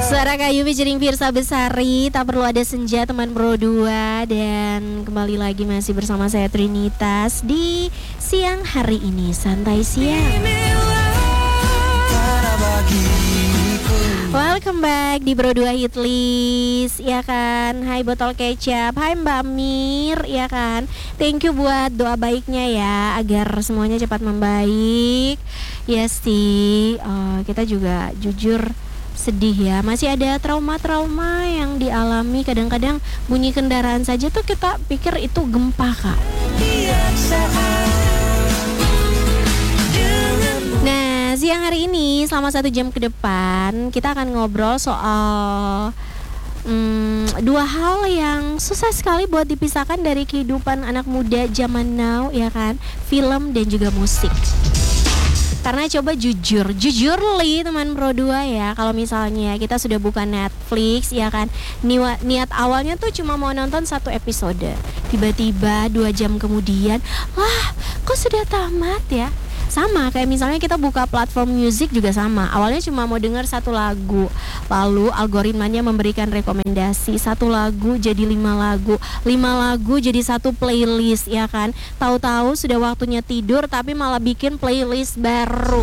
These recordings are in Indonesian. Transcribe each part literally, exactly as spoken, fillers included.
Suara Kayu featuring Firsa Besari, tak perlu ada senja teman Pro dua. Dan kembali lagi masih bersama saya Trinitas di siang hari ini, santai siang. Welcome back di Pro dua Hit List, ya kan. Hai Botol Kecap, hai Mbak Mir, ya kan. Thank you buat doa baiknya ya, agar semuanya cepat membaik. Ya sih, uh, kita juga jujur sedih ya, masih ada trauma-trauma yang dialami. Kadang-kadang bunyi kendaraan saja tuh kita pikir itu gempa, Kak. Nah, siang hari ini selama satu jam ke depan kita akan ngobrol soal hmm, dua hal yang susah sekali buat dipisahkan dari kehidupan anak muda zaman now, ya kan, film dan juga musik. Karena coba jujur, jujur li teman Pro dua ya, kalau misalnya kita sudah buka Netflix, ya kan, niat, niat awalnya tuh cuma mau nonton satu episode, tiba-tiba dua jam kemudian, wah kok sudah tamat ya. Sama kayak misalnya kita buka platform musik juga sama. Awalnya cuma mau dengar satu lagu, lalu algoritmanya memberikan rekomendasi satu lagu jadi lima lagu, lima lagu jadi satu playlist, ya kan. Tahu-tahu sudah waktunya tidur tapi malah bikin playlist baru.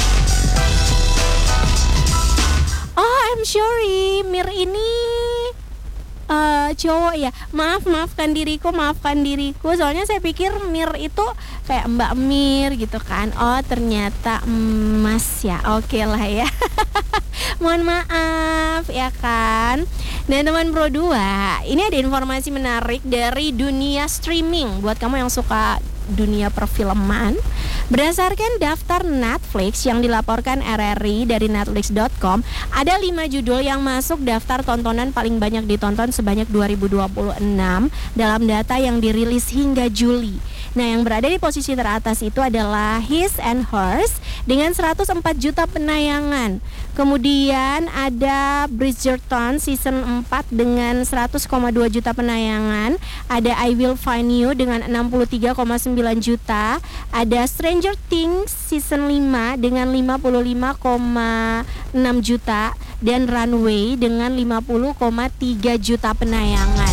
Oh, I'm sorry, Mir ini Uh, cowok ya, maaf maafkan diriku maafkan diriku soalnya saya pikir Mir itu kayak Mbak Mir gitu kan. Oh ternyata Mas ya, oke okay lah ya. Mohon maaf ya kan. Dan teman Pro dua, ini ada informasi menarik dari dunia streaming buat kamu yang suka dunia perfilman. Berdasarkan daftar Netflix yang dilaporkan R R I dari netflix dot com, ada lima judul yang masuk daftar tontonan paling banyak ditonton sebanyak dua ribu dua puluh enam dalam data yang dirilis hingga Juli. Nah, yang berada di posisi teratas itu adalah His and Hers dengan seratus empat juta penayangan. Kemudian ada Bridgerton season empat dengan seratus koma dua juta penayangan. Ada I Will Find You dengan enam puluh tiga koma sembilan juta. Ada Stranger Things season lima dengan lima puluh lima koma enam juta. Dan Runway dengan lima puluh koma tiga juta penayangan.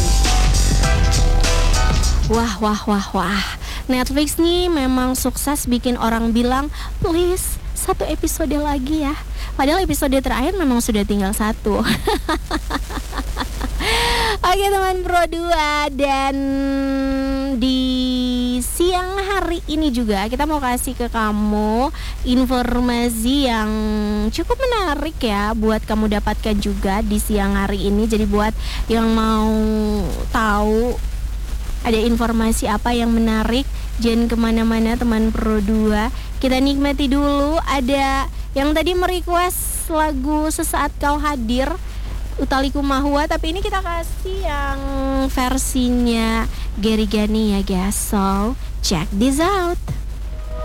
Wah, wah, wah, wah. Netflix nih memang sukses bikin orang bilang, please satu episode lagi ya. Padahal episode terakhir memang sudah tinggal satu. Oke teman Pro dua, dan di siang hari ini juga kita mau kasih ke kamu informasi yang cukup menarik ya, buat kamu dapatkan juga di siang hari ini. Jadi buat yang mau tahu ada informasi apa yang menarik, jangan kemana-mana teman Pro dua. Kita nikmati dulu, ada yang tadi merequest lagu Sesaat Kau Hadir, Utha Likumahua, tapi ini kita kasih yang versinya Gary Gani ya guys. So check this out.